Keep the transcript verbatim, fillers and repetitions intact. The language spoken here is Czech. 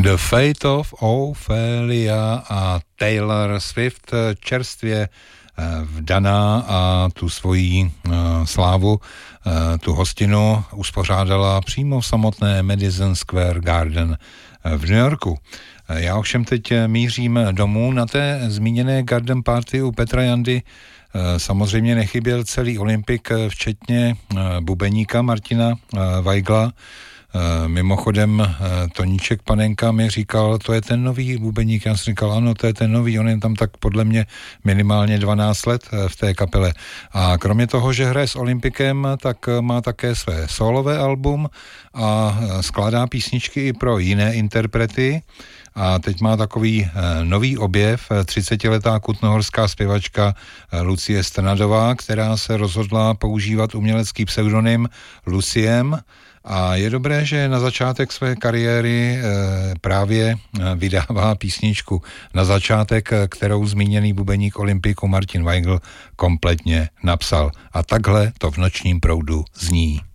The Fate of Ophelia a Taylor Swift čerstvě vdaná a tu svoji slávu, tu hostinu uspořádala přímo v samotné Madison Square Garden v New Yorku. Já ovšem teď mířím domů. Na té zmíněné garden party u Petra Jandy samozřejmě nechyběl celý Olympik, včetně bubeníka Martina Weigla. Mimochodem Toníček Panenka mi říkal, to je ten nový bubeník. Já jsem říkal, ano, to je ten nový, on je tam tak podle mě minimálně dvanáct let v té kapele. A kromě toho, že hraje s Olympikem, tak má také své solové album a skládá písničky i pro jiné interprety. A teď má takový nový objev, třicetiletá kutnohorská zpěvačka Lucie Strnadová, která se rozhodla používat umělecký pseudonym Luciem. A je dobré, že na začátek své kariéry právě vydává písničku na začátek, kterou zmíněný bubeník Olympiku Martin Weigl kompletně napsal. A takhle to v nočním proudu zní.